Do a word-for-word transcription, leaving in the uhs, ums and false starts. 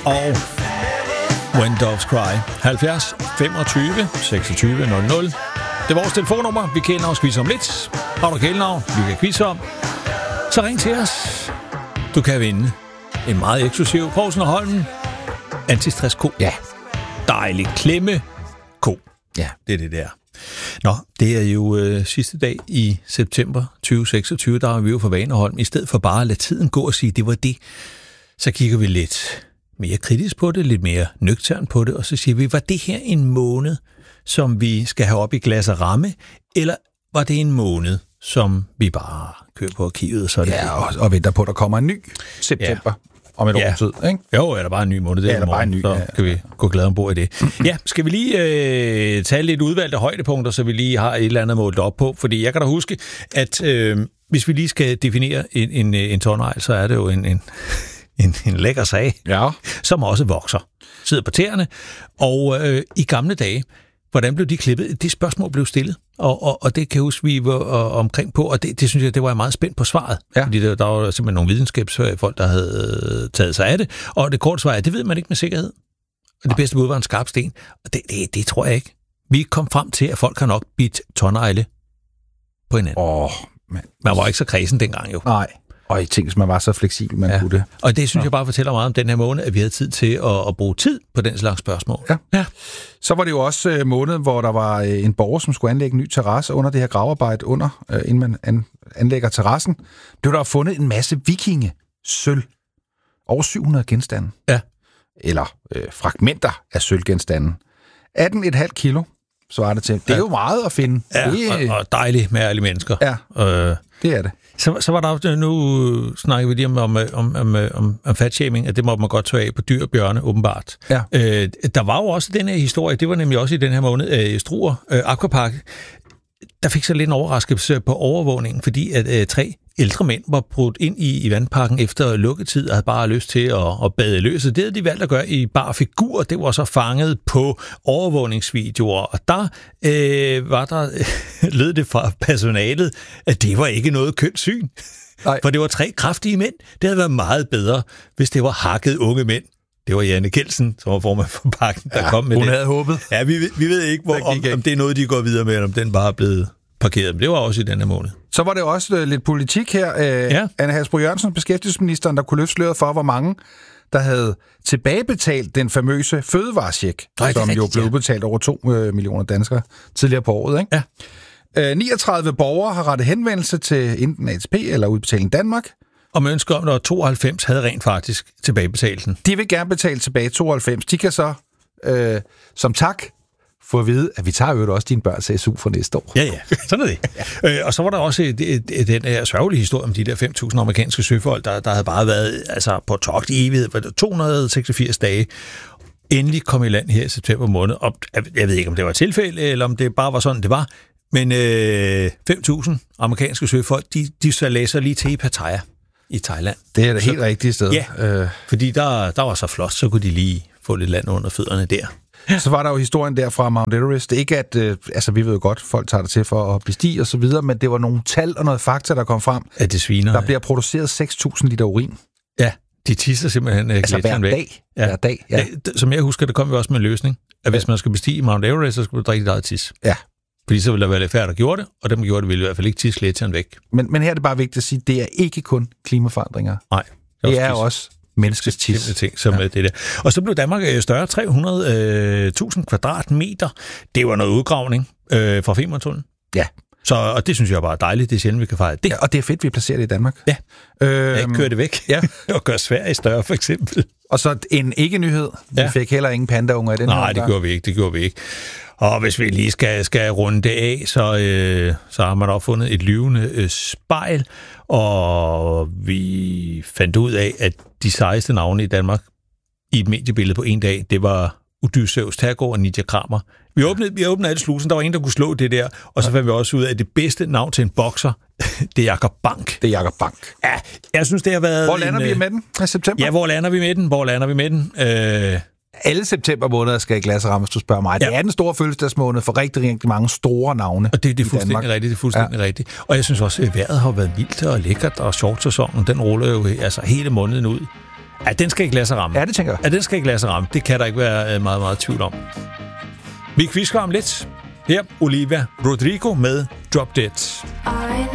og When Doves Cry. halvfjerds femogtyve seksogtyve nul nul. Det er vores telefonnummer. Vi kender os quiz om lidt. Har du kælenavn, vi kan quizze om, så ring til os. Du kan vinde en meget eksklusiv Poulsen og Holm antistress-ko. Ja. Dejlig klemme ko. Ja. Det er det der. Nå, det er jo øh, sidste dag i september tyve seksogtyve, der er vi jo for Vaneholm. I stedet for bare at lade tiden gå og sige, det var det, så kigger vi lidt mere kritisk på det, lidt mere nøgtern på det, og så siger vi, var det her en måned, som vi skal have op i glas og ramme, eller var det en måned, som vi bare kører på arkivet, så er det ja, og, og venter på, at der kommer en ny september. Ja. Om et ja. års tid, ikke? Jo, er der bare en ny måned. Det ja, er der bare en ny. Så ja. kan vi gå glad ombord i det. Ja, skal vi lige øh, tage lidt udvalgte højdepunkter, så vi lige har et eller andet målt op på? Fordi jeg kan da huske, at øh, hvis vi lige skal definere en, en, en tårnegl, så er det jo en, en, en, en lækker sag, ja. Som også vokser. Sidder på tæerne. Og øh, i gamle dage, hvordan blev de klippet? Det spørgsmål blev stillet, og, og, og det kan jeg huske, vi var og, omkring på, og det, det synes jeg, det var jeg meget spændt på svaret. Ja. Fordi der, der var simpelthen nogle videnskabsfolk, der havde taget sig af det, og det korte svar er, det ved man ikke med sikkerhed. Og det bedste bud var en skarp sten, og det, det, det tror jeg ikke. Vi kom frem til, at folk har nok bidt tårnegle på hinanden. Åh, man. Man var ikke så kredsen dengang jo. Nej. Og jeg tænkte, man var så fleksibel, man ja. kunne det. Og det synes ja. jeg bare fortæller meget om den her måned, at vi havde tid til at, at bruge tid på den slags spørgsmål. Ja. ja. Så var det jo også øh, måneden, hvor der var øh, en borger, som skulle anlægge en ny terrasse under det her gravarbejde, under, øh, inden man an, anlægger terrassen. Det var der fundet en masse vikinge-sølv. Over syv hundrede genstande. Ja. Eller øh, fragmenter af sølvgenstanden. atten komma fem kilo svarer det til. Det er ja. jo meget at finde. Ja, det... og, og dejligt med ærlige mennesker. Ja, øh, det er det. Så, så var der også, nu snakker vi lige om, om, om, om, om, om fatshaming, at det må man godt tage af på dyr og bjørne, åbenbart. Ja. Øh, der var jo også den her historie, det var nemlig også i den her måned, øh, Struer øh, Aquapark, der fik så lidt en overraskelse på overvågningen, fordi at øh, tre ældre mænd var brudt ind i, i vandparken efter lukketid og havde bare lyst til at, at bade løs. Det havde de valgt at gøre i bare figur. Det var så fanget på overvågningsvideoer, og der øh, var der lød det fra personalet, at det var ikke noget kønt syn. Nej. For det var tre kraftige mænd. Det havde været meget bedre, hvis det var hakket unge mænd. Det var Janne Kelsen, som var formand for parken, der ja, kom med hun det. Hun havde håbet. Ja, vi, vi ved ikke, hvor, om, om det er noget, de går videre med, eller om den bare er blevet parkeret. Men det var også i denne måned. Så var det også uh, lidt politik her. Uh, ja. Anne Hasbro Jørgensen, beskæftigelsesministeren, der kunne løfte sløret for, hvor mange, der havde tilbagebetalt den famøse fødevarecheck, Nej, som jo blev udbetalt over to uh, millioner danskere tidligere på året. Ikke? Ja. Uh, niogtredive borgere har rettet henvendelse til enten A T P eller Udbetaling Danmark. Og man ønsker om, at tooghalvfems havde rent faktisk tilbagebetalt den. De vil gerne betale tilbage tooghalvfems. De kan så, øh, som tak, få at vide, at vi tager jo også dine børns S U for næste år. Ja, ja. Sådan er det. ja. øh, og så var der også et, et, et, den her sørgelige historie om de der fem tusind amerikanske søfolk, der, der havde bare været altså, på togt i evighed, to hundrede og seksogfirs dage. Endelig kom i land her i september måned. Og jeg ved ikke, om det var et tilfælde, eller om det bare var sådan, det var. Men øh, fem tusind amerikanske søfolk, de, de så læser lige til i Pattaya i Thailand. Det er det helt rigtige sted. Ja, øh. fordi der, der var så flot, så kunne de lige få lidt land under fødderne der. Ja. Så var der jo historien der fra Mount Everest. Det er ikke, at øh, altså, vi ved jo godt, folk tager det til for at bestige og så videre, men det var nogle tal og noget fakta, der kom frem. At det sviner. Der bliver produceret seks tusind liter urin. Ja, de tisser simpelthen altså hver væk. dag. Ja. Hver dag, ja. ja. Som jeg husker, det kom jo også med en løsning, at hvis man skal bestige Mount Everest, så skulle du drikke dit eget tis. Ja. Fordi så ville der være lidt færre, der gjorde det, og dem, der gjorde det, ville i hvert fald ikke tisse gletsjeren væk. Men, men her er det bare vigtigt at sige, at det er ikke kun klimaforandringer. Nej. Det er, det er også menneskets tis. Ting, som ja. det der. Og så blev Danmark større, tre hundrede tusind kvadratmeter. Det var noget udgravning øh, fra Femerntunnelen. Ja. Så, og det synes jeg bare er dejligt. Det er sjældent, vi kan fejre det. Ja, og det er fedt, vi placerer det i Danmark. Ja. Øhm, ja, køre det væk. Ja. Og gøre Sverige større, for eksempel. Og så en ikke-nyhed. Vi ja. fik heller ingen pandaunger i den Nej, her Nej, det gjorde vi ikke. Det gjorde vi ikke. Og hvis vi lige skal, skal runde det af, så, øh, så har man også fundet et lyvende øh, spejl, og vi fandt ud af, at de sejeste navne i Danmark i et mediebillede på en dag, det var Odysseus Tergård og Nidia Kramer. Vi åbnede, vi åbnede alle slusen, der var en, der kunne slå det der, og så fandt vi også ud af, at det bedste navn til en bokser, det er Jakob Bank. Det er Jakob Bank. Ja, jeg synes, det har været... Hvor lander en, vi med den i september? Ja, hvor lander vi med den? Hvor lander vi med den? Øh... Alle september måneder skal i glas og ramme, hvis du spørger mig. Ja. Det er den store fødselsdagsmåned for rigtig, rigtig mange store navne. Og det, det er fuldstændig rigtigt, det er fuldstændig ja. rigtigt. Og jeg synes også, at vejret har været vildt og lækkert, og shortsæsonen, den ruller jo altså hele måneden ud. Ja, den skal ikke lade sig ramme. Ja, det tænker jeg. Ja, den skal ikke lade sig ramme. Det kan der ikke være meget, meget tvivl om. Vi kvisker om lidt. Her, Olivia Rodrigo med Drop Dead.